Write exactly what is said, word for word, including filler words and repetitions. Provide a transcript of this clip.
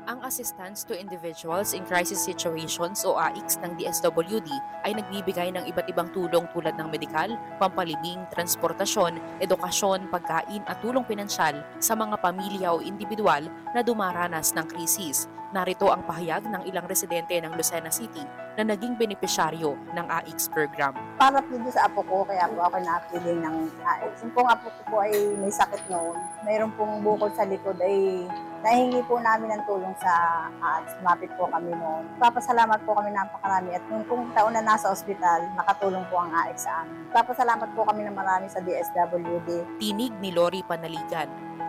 Ang Assistance to Individuals in Crisis Situations o A I C S ng D S W D ay nagbibigay ng iba't ibang tulong tulad ng medikal, pampalibing, transportasyon, edukasyon, pagkain at tulong pinansyal sa mga pamilya o individual na dumaranas ng krisis. Narito ang pahayag ng ilang residente ng Lucena City na naging benepisyaryo ng A I C S program. Para po doon sa apo ko, kaya po ako napiling ng A I C. Yung pong apo ko po ay may sakit noon. Mayroon pong bukol sa likod ay nahingi po namin ng tulong sa A I C. Lumapit po kami noon. Papasalamat po kami napakarami at nung kung taon na nasa ospital, nakatulong po ang A I C sa amin. Papasalamat po kami ng marami sa D S W D. Tinig ni Lori Panaligan.